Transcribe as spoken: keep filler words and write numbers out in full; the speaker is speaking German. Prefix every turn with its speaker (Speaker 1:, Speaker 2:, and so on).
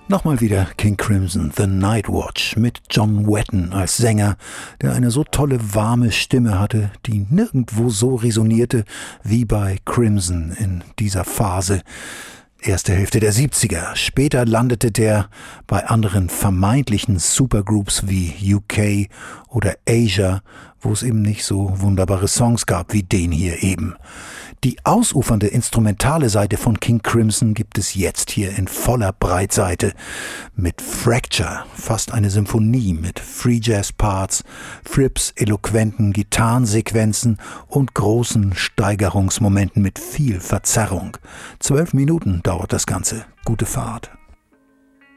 Speaker 1: Nochmal wieder King Crimson, The Night Watch mit John Wetton als Sänger, der eine so tolle, warme Stimme hatte, die nirgendwo so resonierte wie bei Crimson in dieser Phase. Erste Hälfte der siebziger. Später landete der bei anderen vermeintlichen Supergroups wie U K oder Asia, wo es eben nicht so wunderbare Songs gab wie den hier eben. Die ausufernde instrumentale Seite von King Crimson gibt es jetzt hier in voller Breitseite mit Fracture, fast eine Symphonie mit Free Jazz Parts, Fripp's eloquenten Gitarrensequenzen und großen Steigerungsmomenten mit viel Verzerrung. Zwölf Minuten dauert das Ganze. Gute Fahrt.